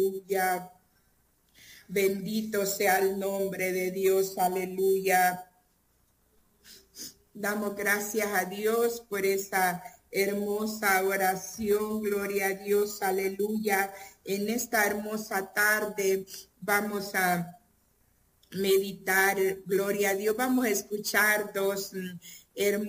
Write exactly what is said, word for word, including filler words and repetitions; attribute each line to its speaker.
Speaker 1: aleluya. Bendito sea el nombre de Dios, aleluya. Damos gracias a Dios por esa hermosa oración, gloria a Dios, aleluya. En esta hermosa tarde vamos a meditar, gloria a Dios, vamos a escuchar dos hermosas